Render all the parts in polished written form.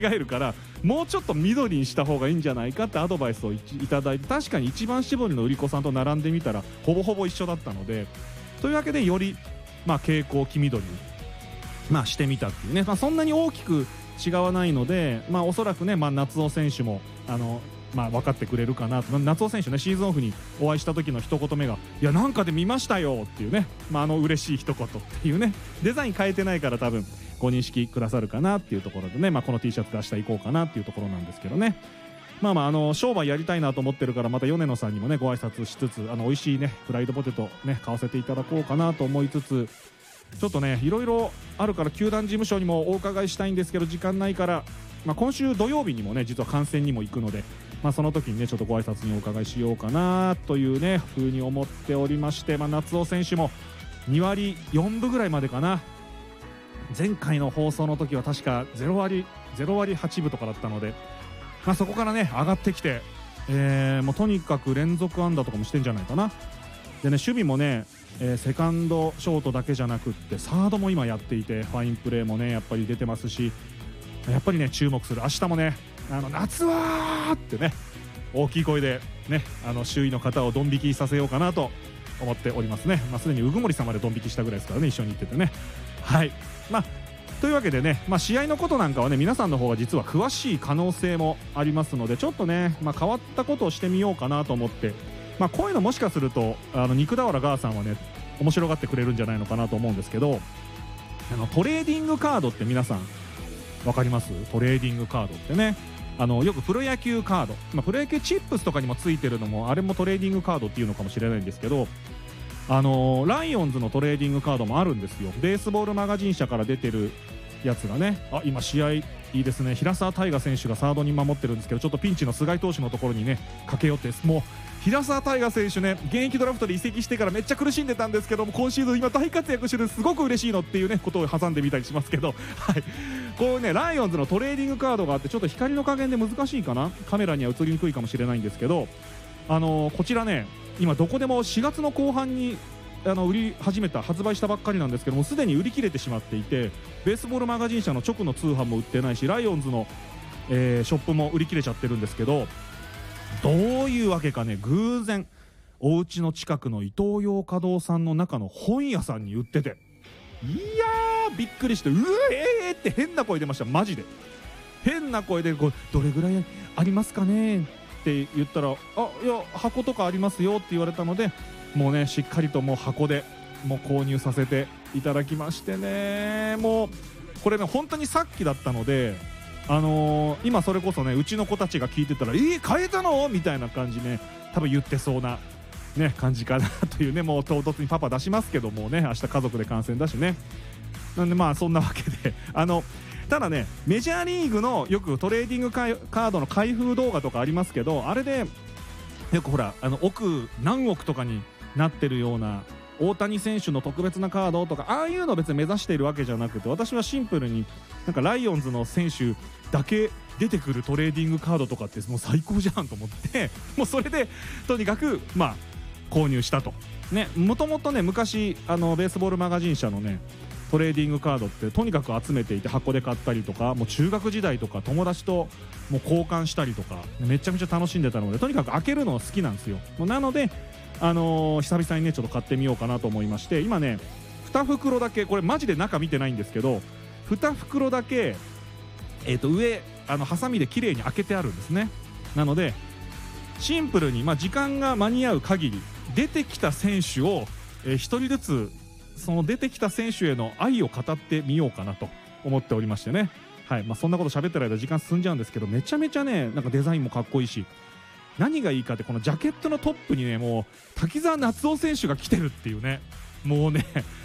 えるからもうちょっと緑にした方がいいんじゃないかってアドバイスをいただいて、確かに一番搾りの売り子さんと並んでみたらほぼほぼ一緒だったので、というわけでより蛍光黄緑にしてみたっていうね、そんなに大きく違わないので、おそらくね、夏尾選手も分かってくれるかなと。夏尾選手ね、シーズンオフにお会いした時の一言目が「いやなんかで見ましたよ」っていうね、嬉しい一言っていうね、デザイン変えてないから多分ご認識くださるかなっていうところでね、この T シャツで明日行こうかなっていうところなんですけどね。商売やりたいなと思ってるから、また米野さんにもねご挨拶しつつ、美味しいねフライドポテトね買わせていただこうかなと思いつつ、ちょっとねいろいろあるから球団事務所にもお伺いしたいんですけど時間ないから、今週土曜日にもね実は観戦にも行くので、その時にねちょっとご挨拶にお伺いしようかなというね風に思っておりまして、夏尾選手も2割4分ぐらいまでかな。前回の放送の時は確か0割8分とかだったので、そこからね上がってきて、もうとにかく連続安打とかもしてんじゃないかな。でね、守備もね、セカンドショートだけじゃなくってサードも今やっていて、ファインプレーもねやっぱり出てますし、やっぱりね注目する。明日もね夏はーってね大きい声でね周囲の方をドン引きさせようかなと思っておりますね。すでに鵜久森さんまでドン引きしたぐらいですからね、一緒に行っててね。はい、というわけでね、試合のことなんかはね皆さんの方が実は詳しい可能性もありますので、ちょっとね、変わったことをしてみようかなと思って、こういうのもしかすると肉俵ガーさんはね面白がってくれるんじゃないのかなと思うんですけど、トレーディングカードって皆さん分かります？トレーディングカードってね、よくプロ野球カード、プロ野球チップスとかにもついてるのもあれもトレーディングカードっていうのかもしれないんですけど、ライオンズのトレーディングカードもあるんですよ。ベースボールマガジン社から出てるやつがね、今試合いいですね。平沢大河選手がサードに守ってるんですけど、ちょっとピンチの菅井投手のところにね駆け寄って、もう平沢大河選手ね現役ドラフトで移籍してからめっちゃ苦しんでたんですけども、今シーズン今大活躍してる、すごく嬉しいのっていうねことを挟んでみたりしますけど、はい、こういうねライオンズのトレーディングカードがあって、ちょっと光の加減で難しいかな、カメラには映りにくいかもしれないんですけど、こちらね今どこでも4月の後半に売り始めた、発売したばっかりなんですけども、すでに売り切れてしまっていて、ベースボールマガジン社の直の通販も売ってないし、ライオンズの、ショップも売り切れちゃってるんですけど、どういうわけかね偶然お家の近くのイトーヨーカドーさんの中の本屋さんに売ってて、いやーびっくりして、って変な声出ました。マジで変な声でどれぐらいありますかねって言ったら、いや箱とかありますよって言われたので、もうねしっかりともう箱でもう購入させていただきましてね、もうこれね本当にさっきだったので、今それこそねうちの子たちが聞いてたら買えたのみたいな感じね多分言ってそうなね感じかなというね、もう唐突にパパ出しますけどもね、明日家族で観戦だしね、なんでそんなわけでただねメジャーリーグのよくトレーディングカードの開封動画とかありますけど、あれでよくほら何億とかになってるような大谷選手の特別なカードとか、ああいうの別に目指しているわけじゃなくて、私はシンプルになんかライオンズの選手だけ出てくるトレーディングカードとかってもう最高じゃんと思って、もうそれでとにかく購入したとね。もともとね昔ベースボールマガジン社のねトレーディングカードってとにかく集めていて、箱で買ったりとか、もう中学時代とか友達ともう交換したりとかめちゃめちゃ楽しんでたので、とにかく開けるの好きなんですよ。なので久々にねちょっと買ってみようかなと思いまして、今ね2袋だけ、これマジで中見てないんですけど、2袋だけ上ハサミで綺麗に開けてあるんですね。なのでシンプルに時間が間に合う限り出てきた選手を1人ずつその出てきた選手への愛を語ってみようかなと思っておりましてね。はい、そんなこと喋ってる間時間進んじゃうんですけど、めちゃめちゃねなんかデザインもかっこいいし、何がいいかってこのジャケットのトップにねもう滝沢夏央選手が来てるっていうね、もうね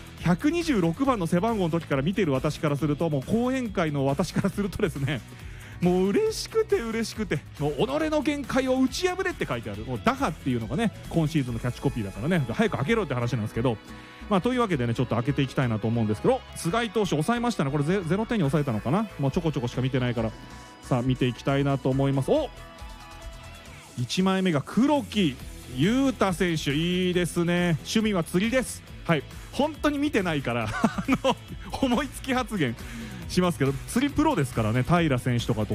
126番の背番号の時から見てる私からすると、もう講演会の私からするとですね、もう嬉しくてもう己の限界を打ち破れって書いてある、もう打破っていうのがね今シーズンのキャッチコピーだからね、早く開けろって話なんですけど、というわけでねちょっと開けていきたいなと思うんですけど、菅井投手抑えましたね。これ0点に抑えたのかな、もうちょこちょこしか見てないから、さあ見ていきたいなと思います。1枚目が黒木裕太選手、いいですね。趣味は釣りです。 はい、本当に見てないから思いつき発言しますけど、釣りプロですからね、平選手とかと